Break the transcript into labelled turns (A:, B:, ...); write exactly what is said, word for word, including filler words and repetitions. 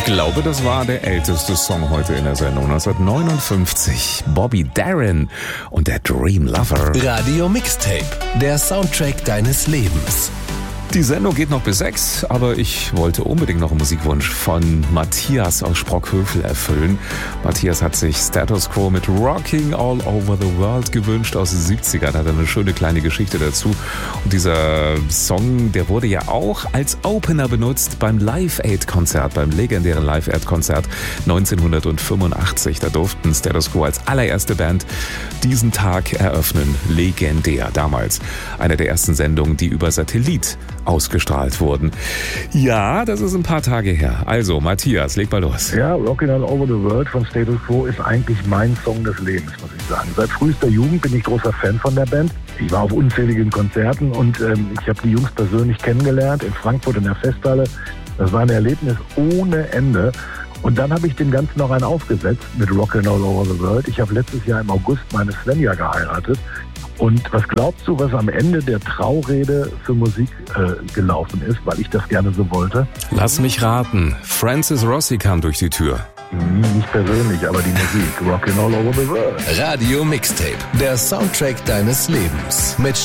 A: Ich glaube, das war der älteste Song heute in der Sendung. neunzehnhundertneunundfünfzig. Bobby Darin und der Dream Lover.
B: Radio Mixtape, der Soundtrack deines Lebens.
A: Die Sendung geht noch bis sechs, aber ich wollte unbedingt noch einen Musikwunsch von Matthias aus Sprockhövel erfüllen. Matthias hat sich Status Quo mit Rocking All Over the World gewünscht aus den siebzigern. Hat eine schöne kleine Geschichte dazu. Und dieser Song, der wurde ja auch als Opener benutzt beim Live-Aid-Konzert, beim legendären Live-Aid-Konzert neunzehnhundertfünfundachtzig. Da durften Status Quo als allererste Band diesen Tag eröffnen. Legendär damals. Eine der ersten Sendungen, die über Satellit ausgestrahlt wurden. Ja, das ist ein paar Tage her. Also, Matthias, leg mal los.
C: Ja, Rockin' All Over the World von Status Quo ist eigentlich mein Song des Lebens, muss ich sagen. Seit frühester Jugend bin ich großer Fan von der Band. Ich war auf unzähligen Konzerten und ähm, ich habe die Jungs persönlich kennengelernt in Frankfurt in der Festhalle. Das war ein Erlebnis ohne Ende. Und dann habe ich dem Ganzen noch einen aufgesetzt mit Rockin' All Over the World. Ich habe letztes Jahr im August meine Svenja geheiratet. Und was glaubst du, was am Ende der Traurede für Musik äh, gelaufen ist, weil ich das gerne so wollte?
A: Lass mich raten. Francis Rossi kam durch die Tür.
C: Hm, nicht persönlich, aber die Musik. Rockin' All Over the World.
B: Radio Mixtape, der Soundtrack deines Lebens. Mit